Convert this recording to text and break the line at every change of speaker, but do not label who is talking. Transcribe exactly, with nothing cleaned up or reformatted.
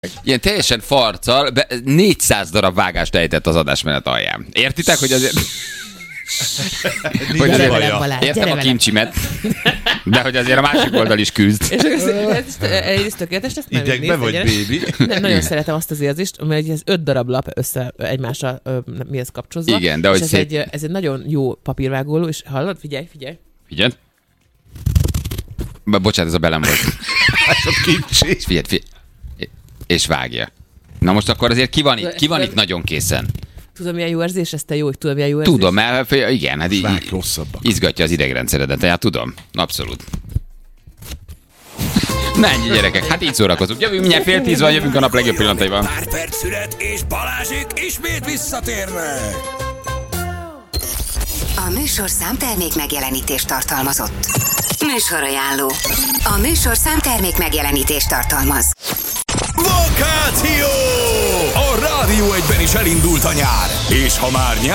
Ilyen teljesen farccal be, négyszáz darab vágást ejtett az adásmenet alján. Értitek, hogy azért... hogy azért
Balázs,
értem a kimcsimet, de hogy azért a másik oldal is küzd.
És egyrészt tökéletes, ezt nem
Idegbe vagy, baby?
Nem, nagyon szeretem azt az érzést, mert ez öt darab lap össze egymásra mihez kapcsolódva.
Igen, de hogy
ez,
szép...
egy, ez egy nagyon jó papírvágóló, és hallod? Figyelj, figyelj.
Figyelj. Bocsánat, ez a belem volt.
Ez a kincsi.
Figyelj, figyelj. És vágja. Na most akkor azért ki van itt, ki van itt nagyon készen?
Tudom, milyen jó érzés, ezt te jó, hogy tudom, milyen jó érzés.
Tudom, mert igen, hát így izgatja az idegrendszeredet, hát tudom, abszolút. Menj, gyerekek, hát így szórakozunk. Jövünk, mindjárt fél tíz van, jövünk a nap legjobb pillanataiban.
Pár perc szünet, és Balázsék ismét visszatérnek.
A műsor számtermék megjelenítést tartalmazott. Műsorajánló. A műsor számtermék megjelenítést tartalmaz.
Vakáció! A Rádió egyben is elindult a nyár, és ha már nyár,